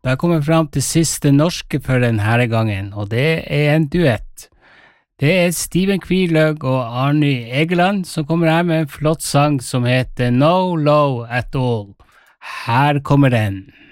Da kommer vi fram til siste norske for denne gangen, og det en duett. Det Steven Kviløg og Arny Egeland som kommer her med en flott sang som heter No Low At All. Her kommer den.